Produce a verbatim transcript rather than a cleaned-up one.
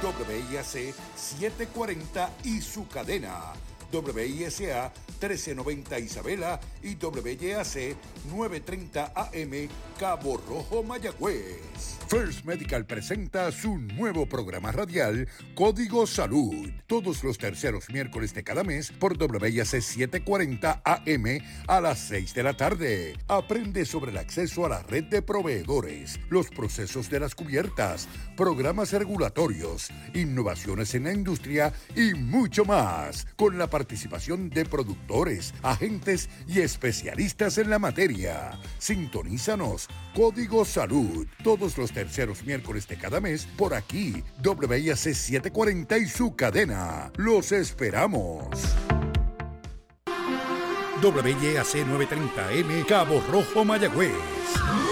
W I A C setecientos cuarenta y su cadena, W I S A trece noventa Isabela y W Y A C novecientos treinta A M Cabo Rojo, Mayagüez. First Medical presenta su nuevo programa radial Código Salud, todos los terceros miércoles de cada mes por W I A C setecientos cuarenta A M a las seis de la tarde. Aprende sobre el acceso a la red de proveedores, los procesos de las cubiertas, programas regulatorios, innovaciones en la industria y mucho más, con la participación de productores, agentes y especialistas en la materia. Sintonízanos, Código Salud, todos los terceros miércoles de cada mes por aquí, W I A C setecientos cuarenta y su cadena. ¡Los esperamos! W Y A C novecientos treinta A M Cabo Rojo, Mayagüez.